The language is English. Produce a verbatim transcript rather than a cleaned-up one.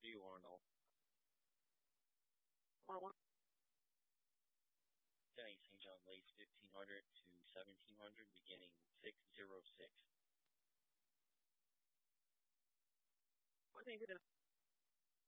do you want to know? Okay, Saint John Lace fifteen hundred to seventeen hundred, beginning six zero six. I think it is.